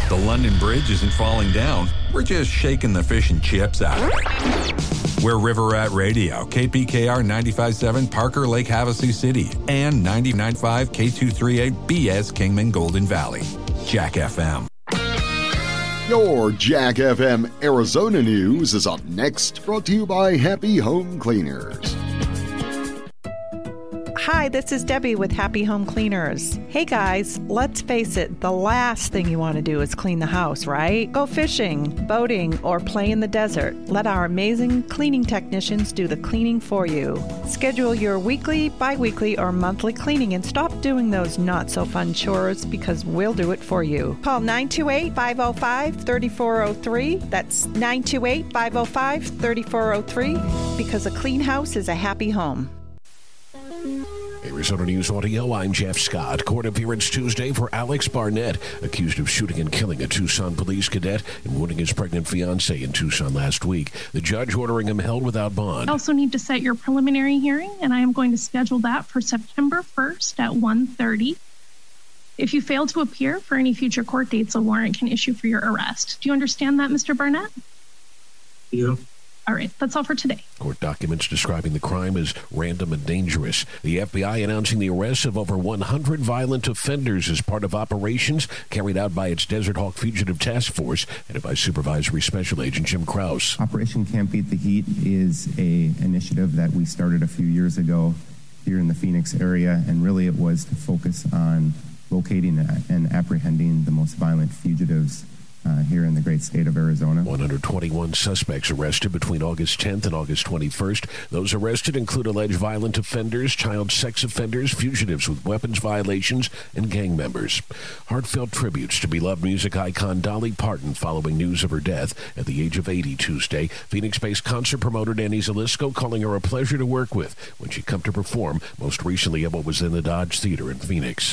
The London Bridge isn't falling down. We're just shaking the fish and chips out of it. We're River Rat Radio, KPKR 95.7 Parker Lake Havasu City, and 99.5 K238 BS Kingman Golden Valley. Jack FM. Your Jack FM Arizona news is up next, brought to you by Happy Home Cleaners. Hi, this is Debbie with Happy Home Cleaners. Hey guys, let's face it, the last thing you want to do is clean the house, right? Go fishing, boating, or play in the desert. Let our amazing cleaning technicians do the cleaning for you. Schedule your weekly, bi-weekly, or monthly cleaning and stop doing those not-so-fun chores because we'll do it for you. Call 928-505-3403. That's 928-505-3403 because a clean house is a happy home. Arizona News Audio, I'm Jeff Scott. Court appearance Tuesday for Alex Barnett, accused of shooting and killing a Tucson police cadet and wounding his pregnant fiancée in Tucson last week. The judge ordering him held without bond. I also need to set your preliminary hearing, and I am going to schedule that for September 1st at 1:30. If you fail to appear for any future court dates, a warrant can issue for your arrest. Do you understand that, Mr. Barnett? Yeah. All right, that's all for today. Court documents describing the crime as random and dangerous. The FBI announcing the arrest of over 100 violent offenders as part of operations carried out by its Desert Hawk Fugitive Task Force, headed by Supervisory Special Agent Jim Krause. Operation Can't Beat the Heat is an initiative that we started a few years ago here in the Phoenix area, and really it was to focus on locating and apprehending the most violent fugitives here in the great state of Arizona. 121 suspects arrested between August 10th and August 21st. Those arrested include alleged violent offenders, child sex offenders, fugitives with weapons violations, and gang members. Heartfelt tributes to beloved music icon Dolly Parton following news of her death at the age of 80 Tuesday. Phoenix-based concert promoter Danny Zalisco calling her a pleasure to work with when she come to perform, most recently at what was then the Dodge Theater in Phoenix.